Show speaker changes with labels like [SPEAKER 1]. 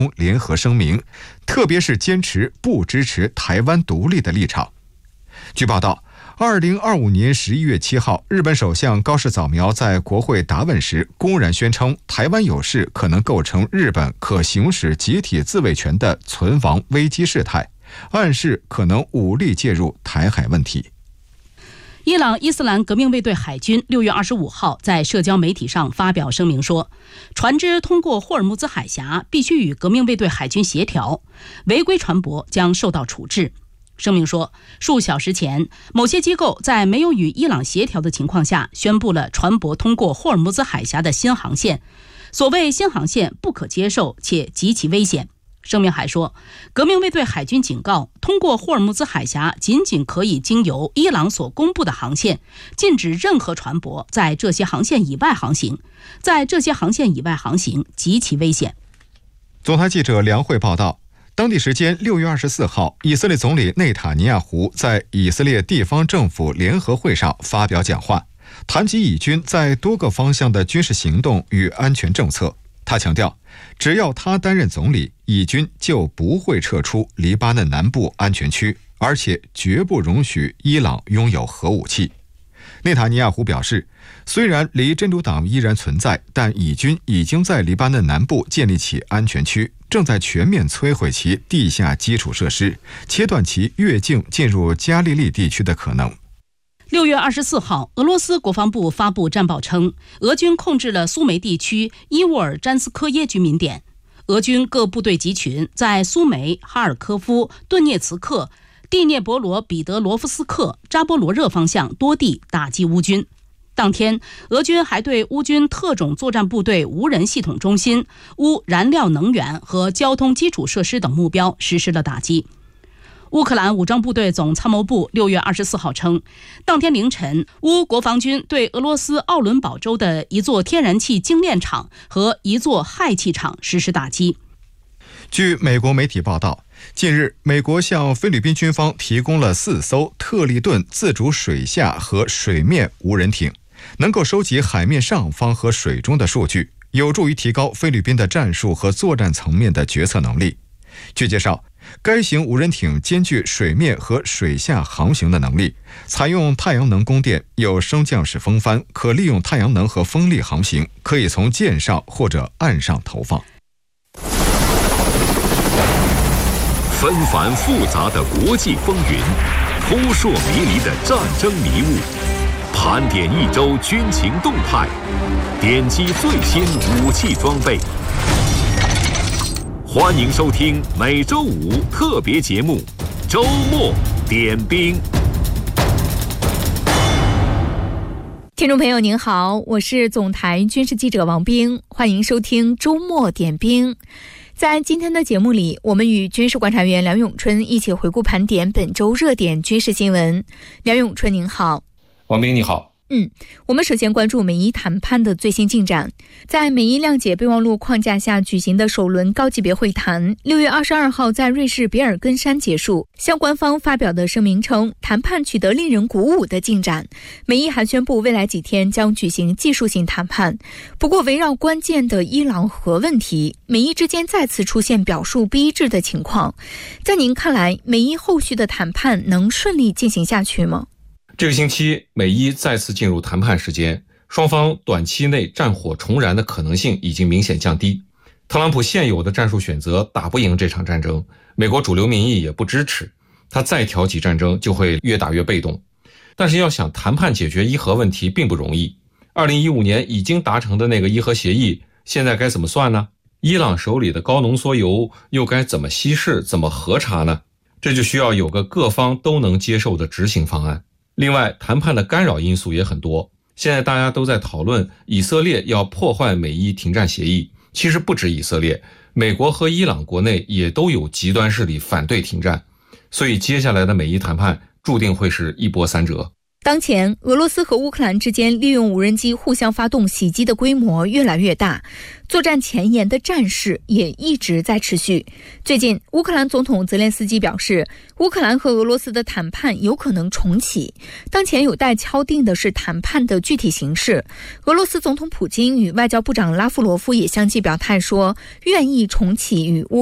[SPEAKER 1] 联合声明，特别是坚持不支持台湾独立的立场。据报道，2025年11月7号，日本首相高市早苗在国会答问时公然宣称，台湾有事可能构成日本可行使集体自卫权的存亡危机事态，暗示可能武力介入台海问题。
[SPEAKER 2] 伊朗伊斯兰革命卫队海军6月25号在社交媒体上发表声明说，船只通过霍尔木兹海峡必须与革命卫队海军协调，违规船舶将受到处置。声明说，数小时前，某些机构在没有与伊朗协调的情况下，宣布了船舶通过霍尔木兹海峡的新航线。所谓新航线不可接受且极其危险。声明还说，革命卫队海军警告，通过霍尔木兹海峡仅仅可以经由伊朗所公布的航线，禁止任何船舶在这些航线以外航行，在这些航线以外航行极其危险。
[SPEAKER 1] 总台记者梁慧报道，当地时间6月24号，以色列总理内塔尼亚胡在以色列地方政府联合会上发表讲话，谈及以军在多个方向的军事行动与安全政策。他强调，只要他担任总理，以军就不会撤出黎巴嫩南部安全区，而且绝不容许伊朗拥有核武器。内塔尼亚胡表示，虽然离真主党依然存在，但以军已经在黎巴嫩南部建立起安全区，正在全面摧毁其地下基础设施，切断其越境进入加利利地区的可能。
[SPEAKER 2] 6月24号，俄罗斯国防部发布战报称，俄军控制了苏梅地区伊沃尔詹斯科耶居民点。俄军各部队集群在苏梅、哈尔科夫、顿涅茨克、蒂涅博罗彼得罗夫斯克、扎波罗热方向多地打击乌军。当天，俄军还对乌军特种作战部队无人系统中心、乌燃料能源和交通基础设施等目标实施了打击。乌克兰武装部队总参谋部6月24号称，当天凌晨，乌国防军对俄罗斯奥伦堡州的一座天然气精炼厂和一座氦气厂实施打击。
[SPEAKER 1] 据美国媒体报道，近日，美国向菲律宾军方提供了4艘特利顿自主水下和水面无人艇，能够收集海面上方和水中的数据，有助于提高菲律宾的战术和作战层面的决策能力。据介绍，该型无人艇兼具水面和水下航行的能力，采用太阳能供电，有升降式风帆，可利用太阳能和风力航行，可以从舰上或者岸上投放。
[SPEAKER 3] 纷繁复杂的国际风云，扑朔迷离的战争迷雾，盘点一周军情动态，点击最新武器装备。欢迎收听每周五特别节目《周末点兵》。
[SPEAKER 4] 听众朋友您好，我是总台军事记者王冰，欢迎收听周末点兵。在今天的节目里，我们与军事观察员梁永春一起回顾盘点本周热点军事新闻。梁永春您好。
[SPEAKER 5] 王冰你好。
[SPEAKER 4] 我们首先关注美伊谈判的最新进展。在美伊谅解备忘录框架下举行的首轮高级别会谈6月22号在瑞士比尔根山结束。相关方发表的声明称，谈判取得令人鼓舞的进展。美伊还宣布未来几天将举行技术性谈判。不过，围绕关键的伊朗核问题，美伊之间再次出现表述不一致的情况。在您看来，美伊后续的谈判能顺利进行下去吗？
[SPEAKER 5] 这个星期，美伊再次进入谈判时间，双方短期内战火重燃的可能性已经明显降低。特朗普现有的战术选择打不赢这场战争，美国主流民意也不支持，他再挑起战争就会越打越被动。但是要想谈判解决伊核问题并不容易。2015年已经达成的那个伊核协议，现在该怎么算呢？伊朗手里的高浓缩铀又该怎么稀释、怎么核查呢？这就需要有个各方都能接受的执行方案。另外，谈判的干扰因素也很多。现在大家都在讨论以色列要破坏美伊停战协议，其实不止以色列，美国和伊朗国内也都有极端势力反对停战，所以接下来的美伊谈判注定会是一波三折。
[SPEAKER 4] 当前，俄罗斯和乌克兰之间利用无人机互相发动袭击的规模越来越大，作战前沿的战事也一直在持续。最近，乌克兰总统泽连斯基表示，乌克兰和俄罗斯的谈判有可能重启。当前有待敲定的是谈判的具体形式。俄罗斯总统普京与外交部长拉夫罗夫也相继表态说，愿意重启与乌